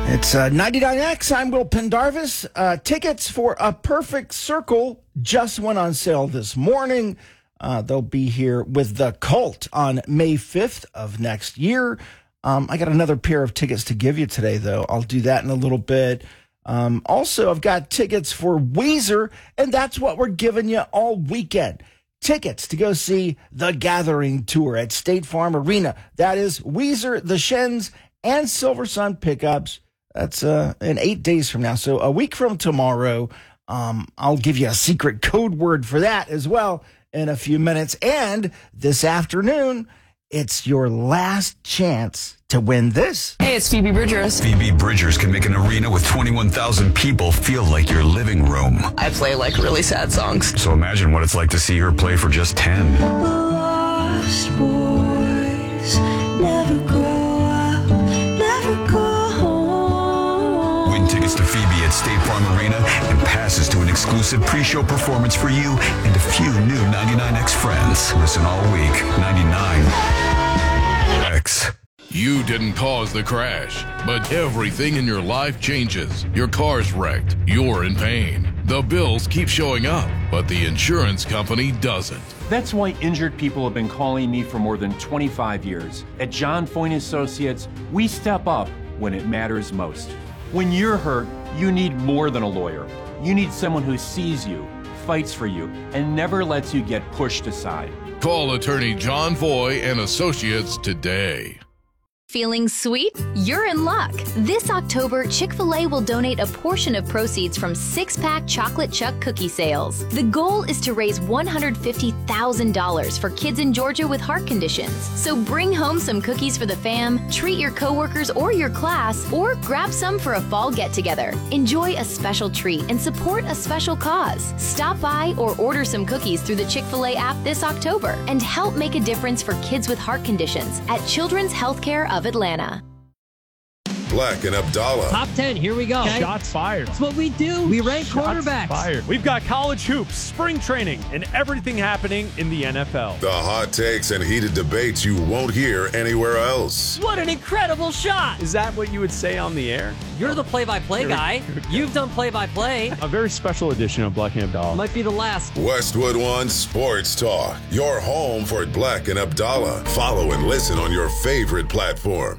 It's 99X. I'm Will Pendarvis. Tickets for A Perfect Circle just went on sale this morning. They'll be here with The Cult on May 5th of next year. I got another pair of tickets to give you today, though. I'll do that in a little bit. Also, I've got tickets for Weezer, and that's what we're giving you all weekend. Tickets to go see The Gathering Tour at State Farm Arena. That is Weezer, The Shens, and Silver Sun pickups. That's in 8 days from now. So a week from tomorrow, I'll give you a secret code word for that as well in a few minutes. And this afternoon, it's your last chance to win this. Hey, it's Phoebe Bridgers. Phoebe Bridgers can make an arena with 21,000 people feel like your living room. I play like really sad songs. So imagine what it's like to see her play for just 10. Lost boys never grow up, never go home. Win tickets to Phoebe at State Farm Arena and passes to an exclusive pre-show performance for you and a few new 99X friends. Listen all week. 99X. You didn't cause the crash, but everything in your life changes. Your car's wrecked. You're in pain. The bills keep showing up, but the insurance company doesn't. That's why injured people have been calling me for more than 25 years. At John Foyne Associates, we step up when it matters most. When you're hurt, you need more than a lawyer. You need someone who sees you, fights for you, and never lets you get pushed aside. Call attorney John Foy and Associates today. Feeling sweet? You're in luck. This October, Chick-fil-A will donate a portion of proceeds from 6-pack Chocolate Chuck cookie sales. The goal is to raise $150,000 for kids in Georgia with heart conditions. So bring home some cookies for the fam, treat your coworkers or your class, or grab some for a fall get-together. Enjoy a special treat and support a special cause. Stop by or order some cookies through the Chick-fil-A app this October and help make a difference for kids with heart conditions at Children's Healthcare of Atlanta. Black and Abdallah. Top 10, here we go. Okay. Shots fired. That's what we do. We rank quarterbacks. Fired. We've got college hoops, spring training, and everything happening in the NFL. The hot takes and heated debates you won't hear anywhere else. What an incredible shot. Is that what you would say on the air? You're the play-by-play guy. You've done play-by-play. A very special edition of Black and Abdallah. Might be the last. Westwood One Sports Talk. Your home for Black and Abdallah. Follow and listen on your favorite platform.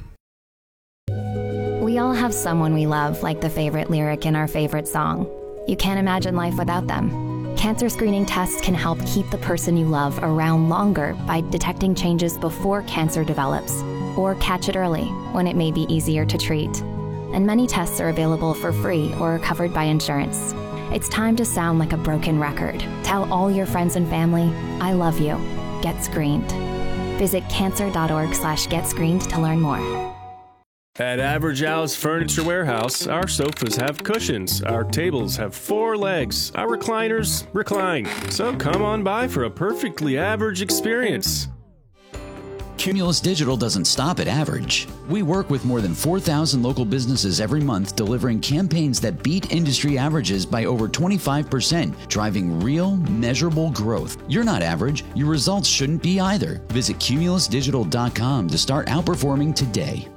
We all have someone we love, like the favorite lyric in our favorite song. You can't imagine life without them. Cancer screening tests can help keep the person you love around longer by detecting changes before cancer develops, or catch it early when it may be easier to treat. And many tests are available for free or covered by insurance. It's time to sound like a broken record. Tell all your friends and family, I love you. Get screened. Visit cancer.org/getscreened to learn more. At Average Al's Furniture Warehouse, our sofas have cushions, our tables have 4 legs, our recliners recline. So come on by for a perfectly average experience. Cumulus Digital doesn't stop at average. We work with more than 4,000 local businesses every month, delivering campaigns that beat industry averages by over 25%, driving real, measurable growth. You're not average. Your results shouldn't be either. Visit cumulusdigital.com to start outperforming today.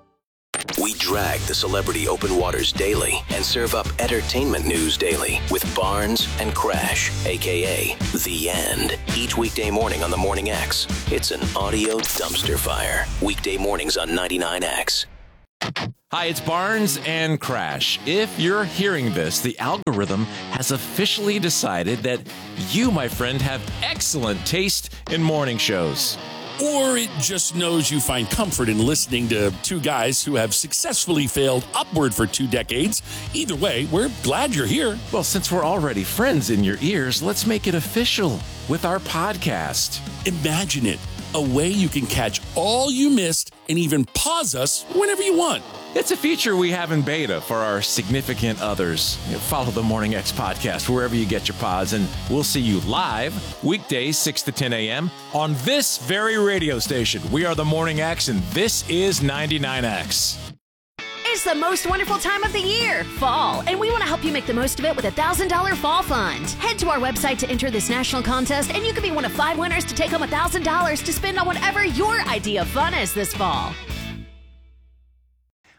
We drag the celebrity open waters daily and serve up entertainment news daily with Barnes and Crash, a.k.a. The End. Each weekday morning on the Morning X, it's an audio dumpster fire. Weekday mornings on 99X. Hi, it's Barnes and Crash. If you're hearing this, the algorithm has officially decided that you, my friend, have excellent taste in morning shows. Or it just knows you find comfort in listening to two guys who have successfully failed upward for 2 decades. Either way, we're glad you're here. Well, since we're already friends in your ears, let's make it official with our podcast. Imagine it. A way you can catch all you missed and even pause us whenever you want. It's a feature we have in beta for our significant others. Follow the Morning X podcast wherever you get your pods, and we'll see you live weekdays 6 to 10 a.m. on this very radio station. We are the Morning X, and this is 99X. It's the most wonderful time of the year, fall, and we want to help you make the most of it with a $1,000 fall fund. Head to our website to enter this national contest, and you could be one of 5 winners to take home $1,000 to spend on whatever your idea of fun is this fall.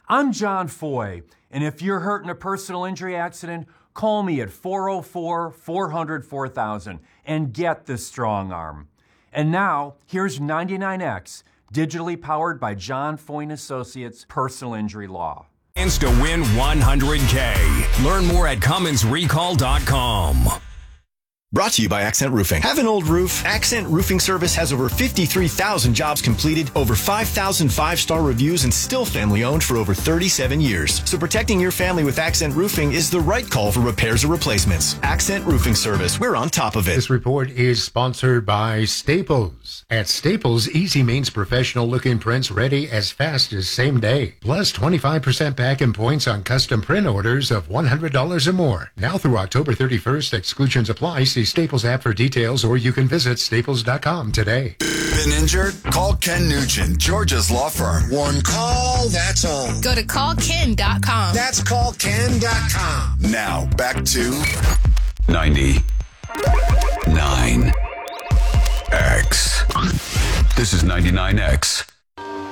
I'm John Foy, and if you're hurt in a personal injury accident, call me at 404-400-4000 and get the strong arm. And now, here's 99X, digitally powered by John Foy & Associates Personal Injury Law. Chance to win $100K. Learn more at CummonsRecall.com. Brought to you by Accent Roofing. Have an old roof? Accent Roofing Service has over 53,000 jobs completed, over 5,000 five-star reviews, and still family-owned for over 37 years. So protecting your family with Accent Roofing is the right call for repairs or replacements. Accent Roofing Service. We're on top of it. This report is sponsored by Staples. At Staples, easy means professional-looking prints ready as fast as same day. Plus 25% back in points on custom print orders of $100 or more. Now through October 31st, exclusions apply. See Staples app for details, or you can visit staples.com today. Been injured? Call Ken Nugent, Georgia's law firm. One call, that's all. Go to callken.com. That's callken.com. Now, back to 99X. This is 99X.